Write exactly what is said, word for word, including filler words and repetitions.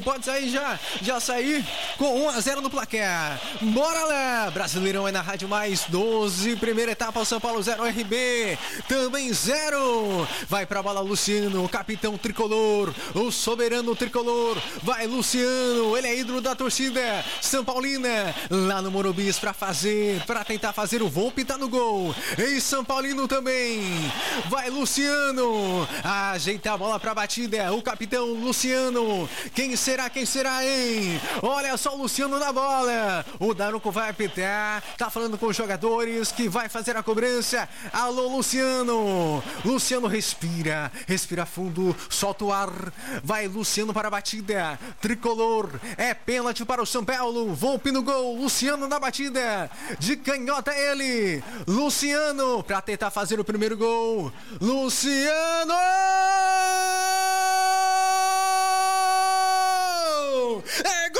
pode sair já, já sair com um a zero no placar. Bora lá, Brasileirão é na Rádio Mais doze, primeira etapa, São Paulo zero, R B também zero. Vai pra bola Luciano, o capitão tricolor, o soberano tricolor. Vai Luciano, ele é ídolo da torcida São Paulina, lá no Morumbi pra fazer, pra tentar fazer o Volpe, tá no gol. Em São Paulino também. Vai Luciano, ajeita a bola pra batida, o capitão Luciano. Quem será, quem será, hein? Olha só o Luciano na bola. O Daronco vai apitar, tá falando com os jogadores que vai fazer a cobrança. Alô, Luciano. Luciano respira, respira fundo, solta o ar. Vai Luciano para a batida. Tricolor, é pênalti para o São Paulo. Volpe no gol, Luciano na batida. De canhota ele. Luciano para tentar fazer o primeiro gol. Luciano! É